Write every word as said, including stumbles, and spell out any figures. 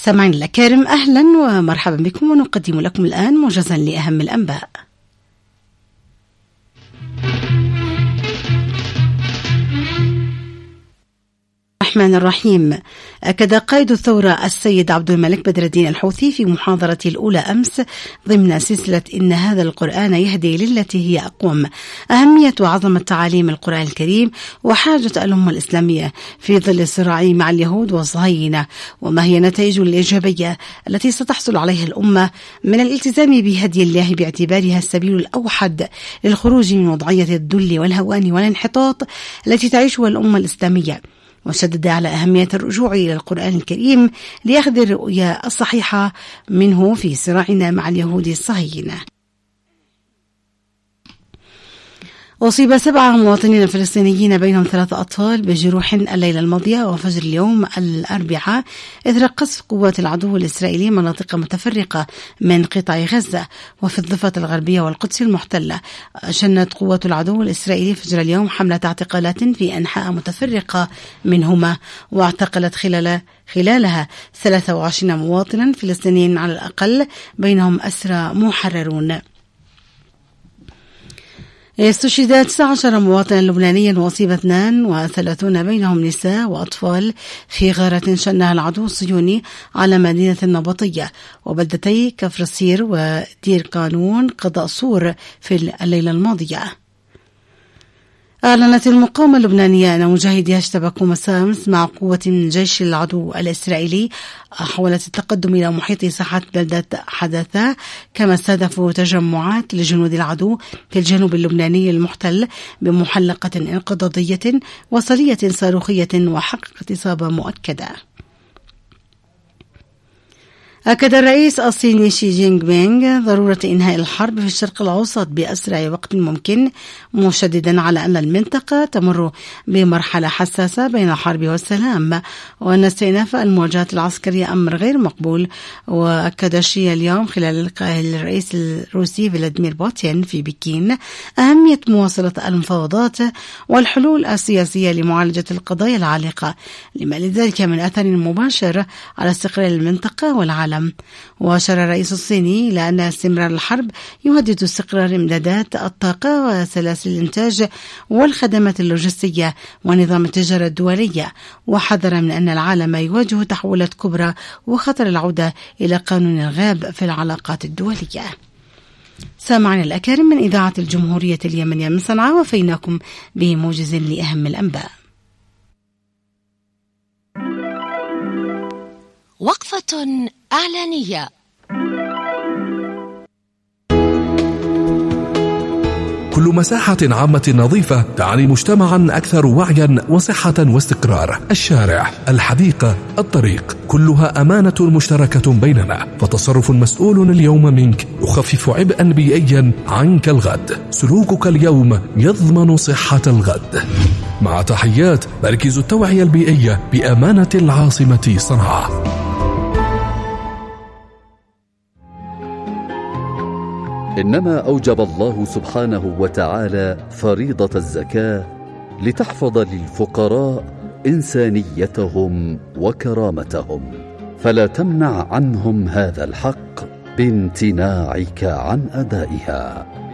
سامعين الأكارم، أهلا ومرحبا بكم، ونقدم لكم الآن موجزا لأهم الأنباء. الرحمن الرحيم. أكد قائد الثورة السيد عبد الملك بدر الدين الحوثي في محاضرته الأولى أمس ضمن سلسلة إن هذا القرآن يهدي للتي هي أقوم أهمية وعظمة تعاليم القرآن الكريم وحاجة الأمة الإسلامية في ظل الصراع مع اليهود والصهاينة، وما هي نتائج الإيجابية التي ستحصل عليها الأمة من الالتزام بهدي الله باعتبارها السبيل الأوحد للخروج من وضعية الذل والهوان والانحطاط التي تعيشها الأمة الإسلامية. وشدد على أهمية الرجوع إلى القرآن الكريم لأخذ الرؤية الصحيحة منه في صراعنا مع اليهود الصهاينة. أصيب سبعة مواطنين فلسطينيين بينهم ثلاثة أطفال بجروح الليلة الماضية وفجر اليوم الأربعاء إثر قصف قوات العدو الإسرائيلي مناطق متفرقة من قطاع غزة وفي الضفة الغربية والقدس المحتلة. شنت قوات العدو الإسرائيلي فجر اليوم حملة اعتقالات في أنحاء متفرقة منهما، واعتقلت خلال خلالها ثلاثة وعشرين مواطنا فلسطينيين على الأقل، بينهم أسرى محررون. استشهد تسعة عشر مواطنا لبنانيا وأصيب اثنان وثلاثون بينهم نساء وأطفال في غارة شنها العدو الصهيوني على مدينة النبطية وبلدتي كفر السير ودير قانون قضاء صور في الليلة الماضية. أعلنت المقاومة اللبنانية أن مجاهديها اشتبكوا مساء أمس مع قوة من جيش العدو الإسرائيلي حاولت التقدم إلى محيط ساحة بلدة حدثة، كما استهدفوا تجمعات لجنود العدو في الجنوب اللبناني المحتل بمحلقة انقضاضية وصلية صاروخية وحققت إصابة مؤكدة. أكد الرئيس الصيني شي جينغ بينغ ضرورة إنهاء الحرب في الشرق الأوسط بأسرع وقت ممكن، مشددا على أن المنطقة تمر بمرحلة حساسة بين الحرب والسلام، وأن استئناف المواجهات العسكرية أمر غير مقبول. وأكد شي اليوم خلال لقائه الرئيس الروسي فلاديمير بوتين في بكين أهمية مواصلة المفاوضات والحلول السياسية لمعالجة القضايا العالقة لما لذلك من أثر مباشر على استقرار المنطقة والعالم. وأشار الرئيس الصيني إلى أن استمرار الحرب يهدد استقرار إمدادات الطاقة وسلاسل الإنتاج والخدمات اللوجستية ونظام التجارة الدولية، وحذر من أن العالم يواجه تحولات كبرى وخطر العودة إلى قانون الغاب في العلاقات الدولية. سامعنا الأكارم من إذاعة الجمهورية اليمنية من صنعاء، وفيناكم بموجز لأهم الأنباء. وقفة إعلانية. كل مساحة عامة نظيفة تعني مجتمعا أكثر وعيا وصحة واستقرار. الشارع، الحديقة، الطريق، كلها أمانة مشتركة بيننا، فتصرف مسؤول اليوم منك يخفف عبئا بيئيا عنك الغد. سلوكك اليوم يضمن صحة الغد. مع تحيات مركز التوعية البيئية بأمانة العاصمة صنعاء. إنما أوجب الله سبحانه وتعالى فريضة الزكاة لتحفظ للفقراء إنسانيتهم وكرامتهم، فلا تمنع عنهم هذا الحق بامتناعك عن أدائها.